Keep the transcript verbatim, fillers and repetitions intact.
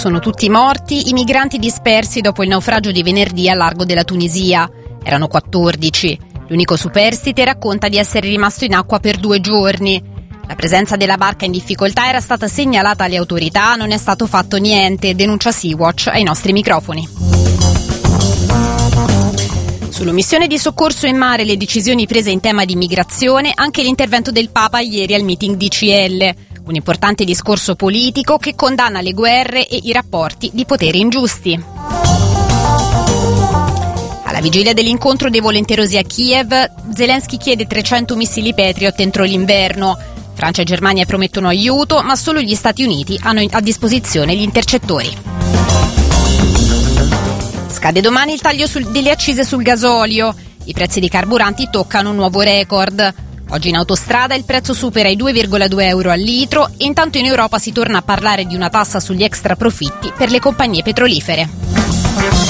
Sono tutti morti i migranti dispersi dopo il naufragio di venerdì al largo della Tunisia. Erano quattordici. L'unico superstite racconta di essere rimasto in acqua per due giorni. La presenza della barca in difficoltà era stata segnalata alle autorità, non è stato fatto niente, denuncia Sea-Watch ai nostri microfoni. Sull'omissione di soccorso in mare, le decisioni prese in tema di migrazione, anche l'intervento del Papa ieri al meeting D C L. Un importante discorso politico che condanna le guerre e i rapporti di potere ingiusti. Alla vigilia dell'incontro dei volenterosi a Kiev, Zelensky chiede trecento missili Patriot entro l'inverno. Francia e Germania promettono aiuto, ma solo gli Stati Uniti hanno a disposizione gli intercettori. Scade domani il taglio sul, delle accise sul gasolio. I prezzi dei carburanti toccano un nuovo record. Oggi in autostrada il prezzo supera i due virgola due euro al litro e intanto in Europa si torna a parlare di una tassa sugli extraprofitti per le compagnie petrolifere.